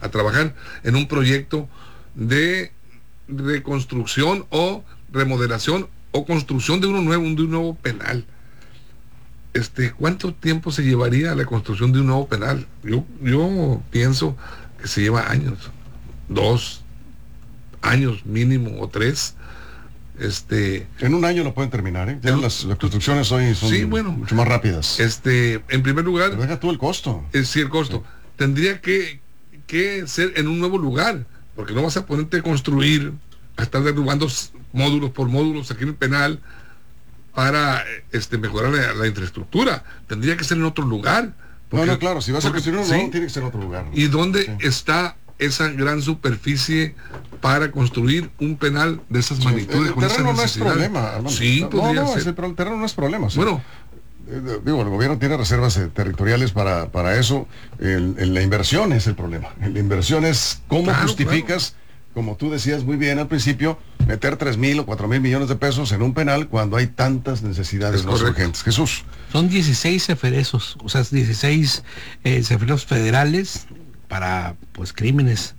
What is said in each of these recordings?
a trabajar en un proyecto de reconstrucción o remodelación o construcción de un nuevo penal. ¿Cuánto tiempo se llevaría la construcción de un nuevo penal? Yo pienso que se lleva años, 2 años mínimo o 3. En un año lo pueden terminar, ¿eh? Ya las construcciones hoy son mucho más rápidas. En primer lugar, pero deja tú el costo. Sí, el costo. Sí. Tendría que ser en un nuevo lugar, porque no vas a ponerte a construir, a estar derrubando módulos por módulos aquí en el penal para mejorar la infraestructura. Tendría que ser en otro lugar. Porque, claro, si vas a construir uno nuevo, tiene que ser en otro lugar, ¿no? ¿Y dónde está esa gran superficie para construir un penal de esas magnitudes? El terreno no es problema, Armando. Sí, podría ser. El terreno no es problema. ¿Sí? Bueno, el gobierno tiene reservas territoriales para eso. La inversión es el problema. La inversión es cómo justificas, como tú decías muy bien al principio, meter 3,000 o 4,000 millones de pesos en un penal cuando hay tantas necesidades más urgentes. Jesús. Son 16 ceferesos, o sea, 16 ceferesos federales para crímenes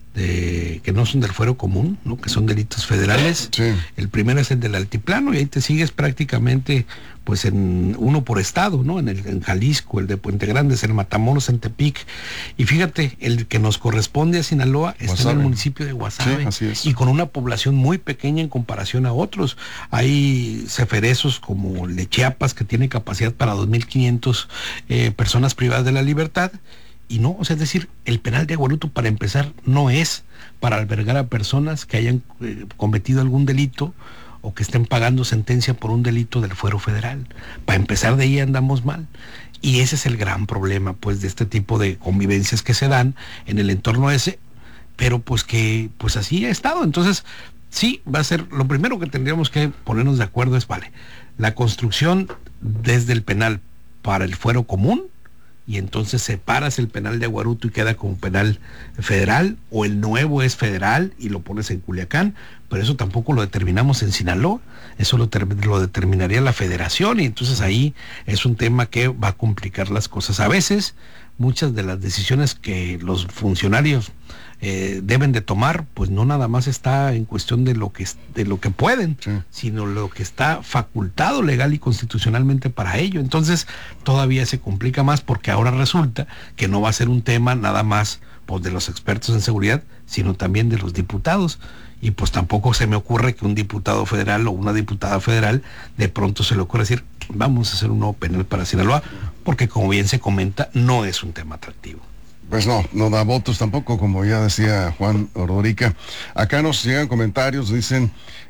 que no son del fuero común, ¿no? Que son delitos federales. Sí. El primero es el del altiplano y ahí te sigues prácticamente en uno por estado, ¿no? En Jalisco, el de Puente Grande, en Matamoros, en Tepic. Y fíjate, el que nos corresponde a Sinaloa está en el municipio de Guasave. Sí, así es. Y con una población muy pequeña en comparación a otros. Hay ceferesos como el de Chiapas, que tiene capacidad para 2,500 personas privadas de la libertad. Y no, es decir, el penal de Aguaruto, para empezar, no es para albergar a personas que hayan cometido algún delito o que estén pagando sentencia por un delito del fuero federal. Para empezar, de ahí andamos mal. Y ese es el gran problema, de este tipo de convivencias que se dan en el entorno ese, pero que así ha estado. Entonces, sí, va a ser, lo primero que tendríamos que ponernos de acuerdo es, la construcción desde el penal para el fuero común, y entonces separas el penal de Aguaruto y queda como penal federal, o el nuevo es federal y lo pones en Culiacán, pero eso tampoco lo determinamos en Sinaloa, eso lo determinaría la federación, y entonces ahí es un tema que va a complicar las cosas. A veces muchas de las decisiones que los funcionarios deben de tomar, no nada más está en cuestión de lo que pueden, sí, sino lo que está facultado legal y constitucionalmente para ello. Entonces todavía se complica más, porque ahora resulta que no va a ser un tema nada más de los expertos en seguridad, sino también de los diputados. Y tampoco se me ocurre que un diputado federal o una diputada federal de pronto se le ocurra decir, vamos a hacer un nuevo penal para Sinaloa, porque como bien se comenta, no es un tema atractivo. Pues no da votos tampoco, como ya decía Juan Ordorica. Acá nos llegan comentarios, dicen,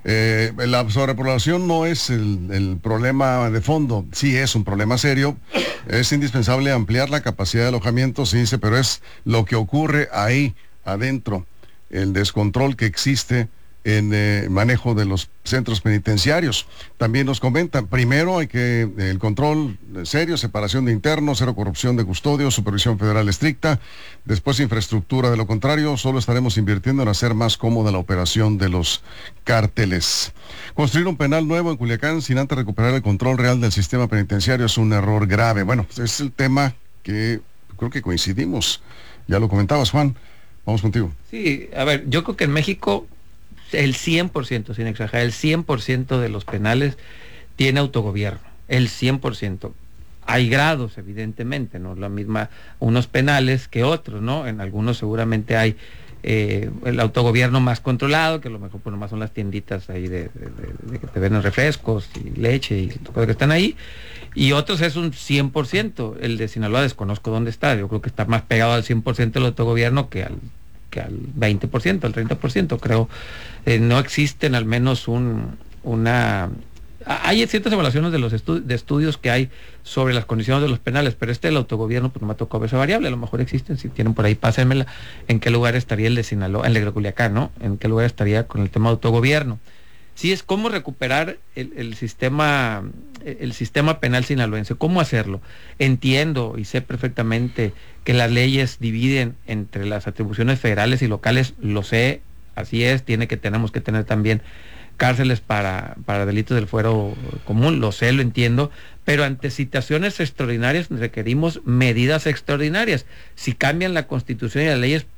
la sobrepoblación no es el problema de fondo, sí es un problema serio, es indispensable ampliar la capacidad de alojamiento, sí dice, pero es lo que ocurre ahí adentro, el descontrol que existe en manejo de los centros penitenciarios. También nos comentan, primero hay que el control serio, separación de internos, cero corrupción de custodios, supervisión federal estricta, después infraestructura. De lo contrario, solo estaremos invirtiendo en hacer más cómoda la operación de los cárteles. Construir un penal nuevo en Culiacán sin antes recuperar el control real del sistema penitenciario es un error grave. Bueno, es el tema que creo que coincidimos. Ya lo comentabas, Juan. Vamos contigo. Sí, a ver, yo creo que en México el 100%, sin exagerar, el 100% de los penales tiene autogobierno, el 100%. Hay grados, evidentemente, no la misma unos penales que otros, ¿no? En algunos seguramente hay el autogobierno más controlado, que a lo mejor pues nomás son las tienditas ahí de que te venden refrescos y leche y cosas que están ahí, y otros es un 100%. El de Sinaloa desconozco dónde está, yo creo que está más pegado al 100% del autogobierno que al 20%, al 30%, creo. No existen al menos hay ciertas evaluaciones de los estudios que hay sobre las condiciones de los penales, pero del autogobierno pues no me ha tocado esa variable. A lo mejor existen, si tienen por ahí, pásenmela. ¿En qué lugar estaría el de Sinaloa, el de Culiacán, ¿no? ¿En qué lugar estaría con el tema de autogobierno? Sí, es cómo recuperar el sistema penal sinaloense. ¿Cómo hacerlo? Entiendo y sé perfectamente que las leyes dividen entre las atribuciones federales y locales, lo sé, así es, tenemos que tener también cárceles para delitos del fuero común, lo sé, lo entiendo, pero ante situaciones extraordinarias requerimos medidas extraordinarias. Si cambian la Constitución y las leyes,